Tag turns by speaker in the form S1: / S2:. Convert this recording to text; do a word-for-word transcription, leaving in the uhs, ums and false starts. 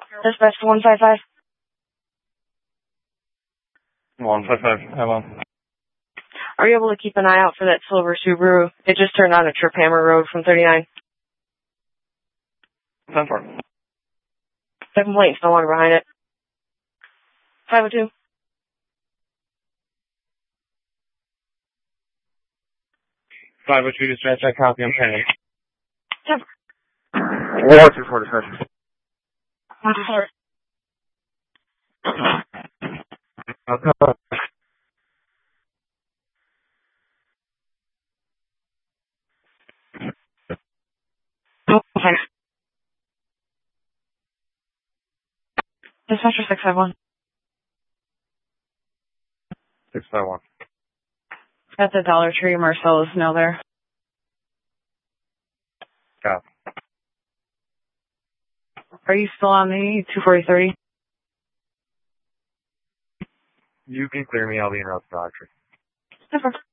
S1: Dispatch to one five five.
S2: one five five, hello.
S1: Are you able to keep an eye out for that silver Subaru? It just turned on a Trip Hammer Road from thirty-nine.
S2: ten four.
S1: The complaint's no longer behind it. five oh two.
S2: five oh two dispatch, I copy, I'm heading.
S1: Ten.
S2: one two four dispatch.
S1: one two four.
S2: Okay.
S1: Okay. Dispatcher six five one.
S2: six five one.
S1: At the Dollar Tree, Marcellus Mill there.
S2: Copy.
S1: Are you still on the two forty thirty?
S2: You can clear me, I'll be in route to Dollar Tree.
S1: Never.